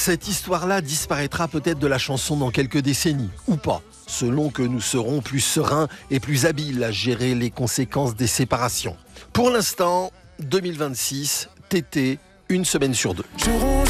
Cette histoire-là disparaîtra peut-être de la chanson dans quelques décennies, ou pas, selon que nous serons plus sereins et plus habiles à gérer les conséquences des séparations. Pour l'instant, 2026, Tété, une semaine sur deux.